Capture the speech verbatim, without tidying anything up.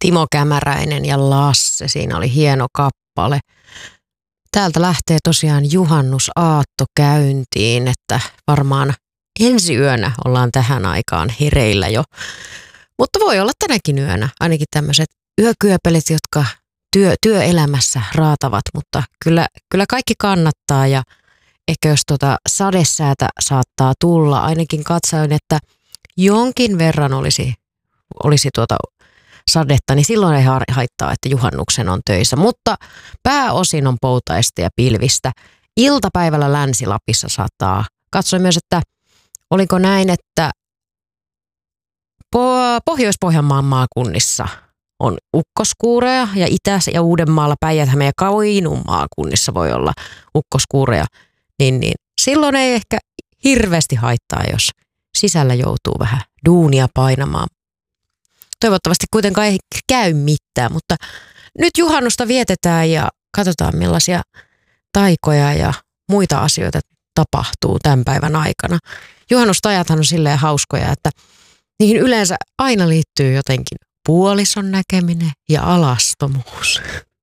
Timo Kämäräinen ja Lasse, siinä oli hieno kappale. Täältä lähtee tosiaan juhannusaatto käyntiin, että varmaan ensi yönä ollaan tähän aikaan hereillä jo. Mutta voi olla tänäkin yönä ainakin tämmöiset yökyöpelit, jotka työ, työelämässä raatavat, mutta kyllä, kyllä kaikki kannattaa ja ehkä jos tuota sadesäätä saattaa tulla, ainakin katsoin, että jonkin verran olisi, olisi tuota sadetta, niin silloin ei haittaa, että juhannuksen on töissä. Mutta pääosin on poutaista ja pilvistä. Iltapäivällä Länsi-Lapissa saattaa. Katsoin myös, että oliko näin, että Pohjois-Pohjanmaan maakunnissa on ukkoskuureja ja Itä- ja Uudenmaalla, Päijät-Hämeen ja Kainuun maakunnissa voi olla ukkoskuureja. Niin, niin silloin ei ehkä hirveästi haittaa, jos sisällä joutuu vähän duunia painamaan. Toivottavasti kuitenkaan ei käy mitään, mutta nyt juhannusta vietetään ja katsotaan millaisia taikoja ja muita asioita tapahtuu tämän päivän aikana. Juhannustajathan on silleen hauskoja, että niihin yleensä aina liittyy jotenkin puolison näkeminen ja alastomuus.